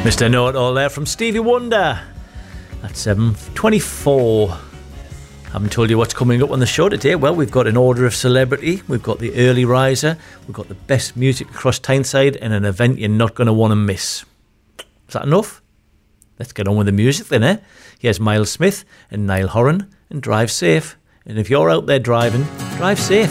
Mr. Know It All there from Stevie Wonder at 7:24. Haven't told you what's coming up on the show today. Well, we've got an order of celebrity, we've got the early riser, we've got the best music across Tyneside, and an event you're not going to want to miss. Is that enough? Let's get on with the music then, eh? Here's Miles Smith and Niall Horan and Drive Safe. And if you're out there driving, drive safe.